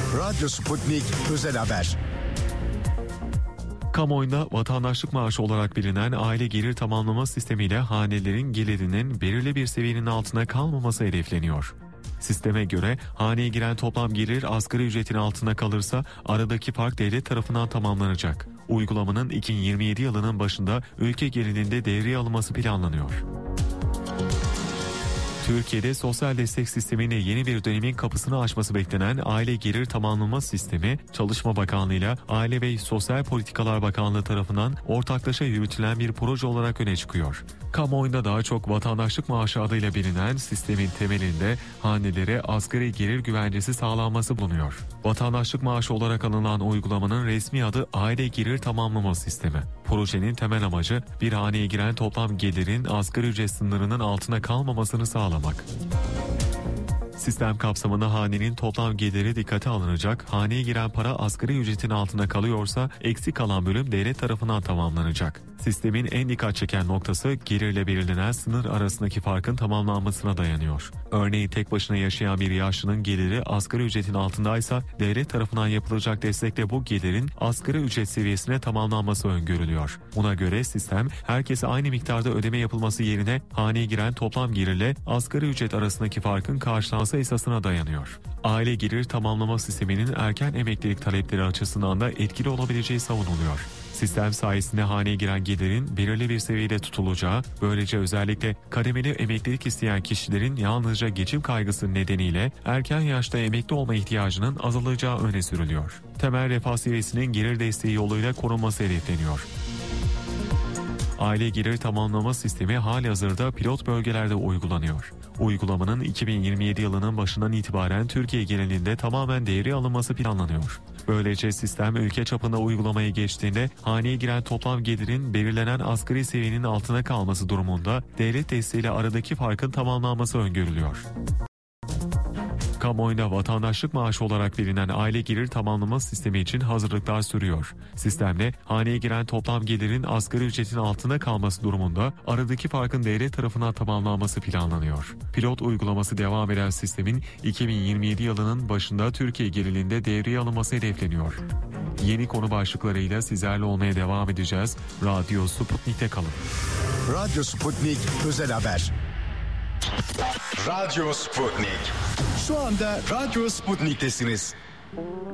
Radyo Sputnik Özel Haber. Kamuoyunda vatandaşlık maaşı olarak bilinen aile gelir tamamlama sistemiyle hanelerin gelirinin belirli bir seviyenin altına kalmaması hedefleniyor. Sisteme göre haneye giren toplam gelir asgari ücretin altına kalırsa aradaki fark devlet tarafından tamamlanacak. Uygulamanın 2027 yılının başında ülke genelinde devreye alınması planlanıyor. Türkiye'de sosyal destek sistemine yeni bir dönemin kapısını açması beklenen aile gelir tamamlama sistemi, Çalışma Bakanlığı ile Aile ve Sosyal Politikalar Bakanlığı tarafından ortaklaşa yürütülen bir proje olarak öne çıkıyor. Kamuoyunda daha çok vatandaşlık maaşı adıyla bilinen sistemin temelinde hanelere asgari gelir güvencesi sağlanması bulunuyor. Vatandaşlık maaşı olarak alınan uygulamanın resmi adı aile gelir tamamlama sistemi. Projenin temel amacı bir haneye giren toplam gelirin asgari ücret sınırının altına kalmamasını sağlamak. Sistem kapsamında hanenin toplam geliri dikkate alınacak, haneye giren para asgari ücretin altında kalıyorsa eksik kalan bölüm devlet tarafından tamamlanacak. Sistemin en dikkat çeken noktası gelirle belirlenen sınır arasındaki farkın tamamlanmasına dayanıyor. Örneğin tek başına yaşayan bir yaşlının geliri asgari ücretin altındaysa devlet tarafından yapılacak destekle bu gelirin asgari ücret seviyesine tamamlanması öngörülüyor. Buna göre sistem herkese aynı miktarda ödeme yapılması yerine haneye giren toplam gelirle asgari ücret arasındaki farkın karşılanması esasına dayanıyor. Aile gelir tamamlama sisteminin erken emeklilik talepleri açısından da etkili olabileceği savunuluyor. Sistem sayesinde haneye giren gelirin belirli bir seviyede tutulacağı, böylece özellikle kademeli emeklilik isteyen kişilerin yalnızca geçim kaygısı nedeniyle erken yaşta emekli olma ihtiyacının azalacağı öne sürülüyor. Temel refah seviyesinin gelir desteği yoluyla korunması hedefleniyor. Aile gelir tamamlama sistemi halihazırda pilot bölgelerde uygulanıyor. Uygulamanın 2027 yılının başından itibaren Türkiye genelinde tamamen devreye alınması planlanıyor. Böylece sistem ülke çapında uygulamaya geçtiğinde haneye giren toplam gelirin belirlenen asgari seviyenin altına kalması durumunda devlet desteğiyle aradaki farkın tamamlanması öngörülüyor. Kamuoyunda vatandaşlık maaşı olarak bilinen aile gelir tamamlama sistemi için hazırlıklar sürüyor. Sistemle haneye giren toplam gelirin asgari ücretin altında kalması durumunda aradaki farkın devlet tarafından tamamlanması planlanıyor. Pilot uygulaması devam eden sistemin 2027 yılının başında Türkiye genelinde devreye alınması hedefleniyor. Yeni konu başlıklarıyla sizlerle olmaya devam edeceğiz. Radyo Sputnik'te kalın. Radyo Sputnik Özel Haber. Radyo Sputnik. Şu anda Radyo Sputnik'tesiniz.